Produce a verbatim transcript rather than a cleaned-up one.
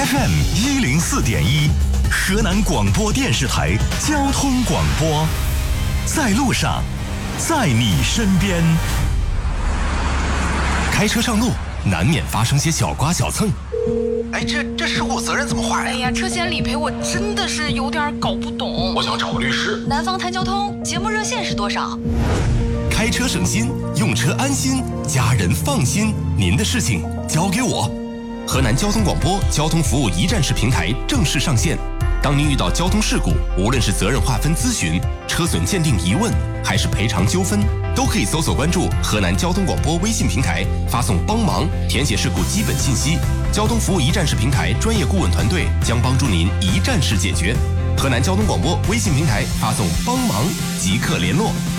F M 一零四点一，河南广播电视台交通广播，在路上，在你身边。开车上路，难免发生些小刮小蹭。 哎，这这事故责任怎么划呀？ 哎呀，车险理赔我真的是有点搞不懂。 我想找个律师。 南方谈交通节目热线是多少？ 开车省心，用车安心，家人放心。您的事情交给我。河南交通广播交通服务一站式平台正式上线。当您遇到交通事故，无论是责任划分咨询、车损鉴定疑问，还是赔偿纠纷，都可以搜索关注河南交通广播微信平台，发送帮忙，填写事故基本信息。交通服务一站式平台专业顾问团队将帮助您一站式解决。河南交通广播微信平台发送帮忙即刻联络。